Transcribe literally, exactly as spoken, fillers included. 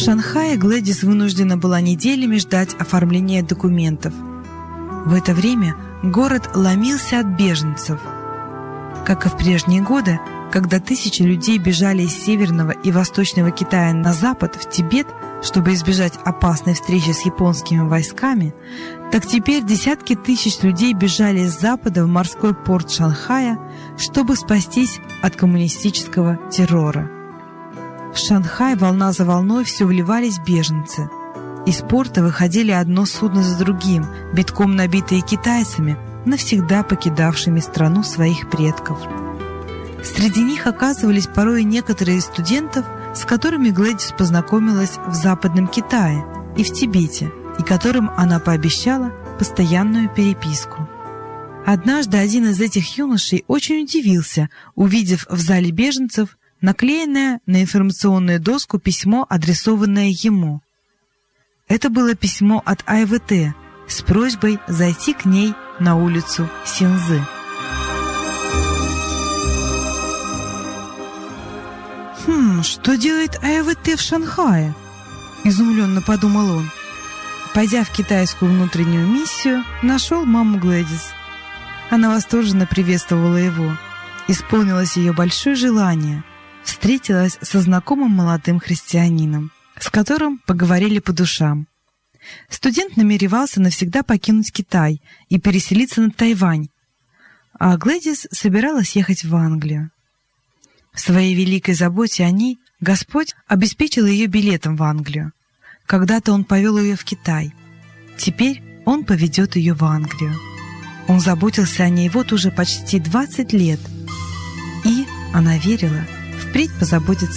Шанхае Глэдис вынуждена была неделями ждать оформления документов. В это время город ломился от беженцев. Как и в прежние годы, когда тысячи людей бежали из Северного и Восточного Китая на запад, в Тибет, чтобы избежать опасной встречи с японскими войсками, так теперь десятки тысяч людей бежали из запада в морской порт Шанхая, чтобы спастись от коммунистического террора. В Шанхай волна за волной все вливались беженцы. Из порта выходили одно судно за другим, битком набитые китайцами, навсегда покидавшими страну своих предков. Среди них оказывались порой и некоторые из студентов, с которыми Глэдис познакомилась в Западном Китае и в Тибете, и которым она пообещала постоянную переписку. Однажды один из этих юношей очень удивился, увидев в зале беженцев наклеенное на информационную доску письмо, адресованное ему. Это было письмо от Ай вэ Тэ с просьбой зайти к ней на улицу Синзы. «Хм, что делает Ай вэ Тэ в Шанхае?» — изумленно подумал он. Пойдя в китайскую внутреннюю миссию, нашел маму Глэдис. Она восторженно приветствовала его. Исполнилось ее большое желание. Встретилась со знакомым молодым христианином, с которым поговорили по душам. Студент намеревался навсегда покинуть Китай и переселиться на Тайвань, а Глэдис собиралась ехать в Англию. В своей великой заботе о ней Господь обеспечил ее билетом в Англию. Когда-то Он повел ее в Китай. Теперь Он поведет ее в Англию. Он заботился о ней вот уже почти двадцать лет. И она верила, впредь позаботится